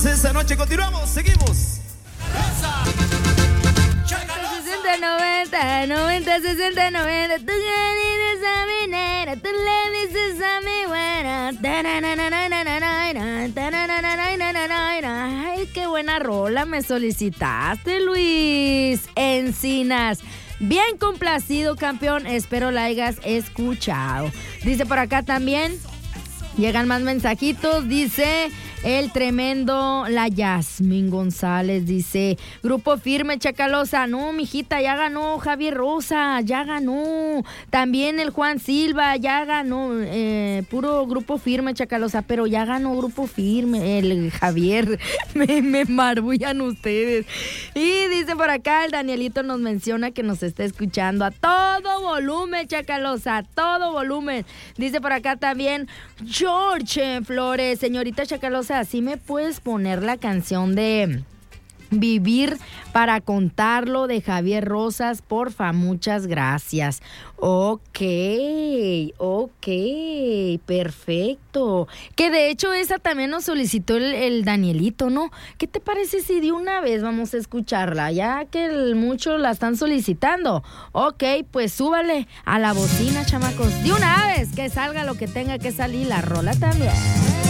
Esta noche continuamos, seguimos. 60, 90, 90, 60, 90. Tú le dices a mi nena, tú le dices a mi güera. Ay, qué buena rola me solicitaste, Luis Encinas. Bien complacido, campeón. Espero la hayas escuchado. Dice por acá también. Llegan más mensajitos. Dice el tremendo, la Yasmín González, dice: Grupo Firme, Chacalosa. No, mijita, ya ganó Javier Rosa, ya ganó. También el Juan Silva, ya ganó. Puro Grupo Firme, Chacalosa, pero ya ganó Grupo Firme. El Javier, me marbullan ustedes. Y dice por acá, el Danielito nos menciona que nos está escuchando a todo volumen, Chacalosa, a todo volumen. Dice por acá también George Flores: señorita Chacalosa, ¿así me puedes poner la canción de Vivir para contarlo de Javier Rosas? Porfa, muchas gracias. Ok, perfecto. Que de hecho esa también nos solicitó el Danielito, ¿no? ¿Qué te parece si de una vez vamos a escucharla? Ya que muchos la están solicitando. Ok, pues súbale a la bocina, chamacos. De una vez, que salga lo que tenga que salir, la rola también.